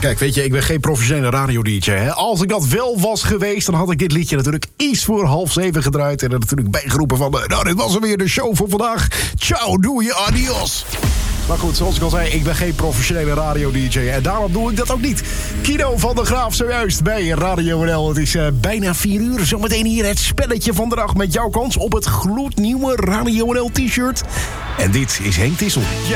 Kijk, weet je, ik ben geen professionele radio-dj. Hè? Als ik dat wel was geweest, dan had ik dit liedje natuurlijk iets voor 6:30 gedraaid. En er natuurlijk bijgeroepen van, nou, dit was weer de show voor vandaag. Ciao, doei, adios. Maar goed, zoals ik al zei, ik ben geen professionele radio-dj. En daarom doe ik dat ook niet. Kino van der Graaf zojuist bij Radio NL. Het is bijna 4 uur. Zometeen hier het spelletje van de dag met jouw kans op het gloednieuwe Radio NL t-shirt. En dit is Henk Tissel.